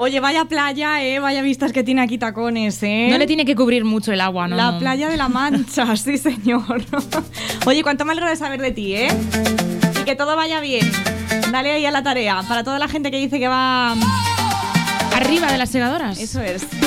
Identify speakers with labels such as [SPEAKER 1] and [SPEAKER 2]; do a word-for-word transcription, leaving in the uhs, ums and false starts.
[SPEAKER 1] Oye, vaya playa, eh, vaya vistas que tiene aquí Tacones, eh.
[SPEAKER 2] No le tiene que cubrir mucho el agua, ¿no?
[SPEAKER 1] La playa de la Mancha, sí señor. Oye, cuánto me alegro de saber de ti, eh. Y que todo vaya bien. Dale ahí a la tarea. Para toda la gente que dice que va
[SPEAKER 2] arriba de las segadoras.
[SPEAKER 1] Eso es.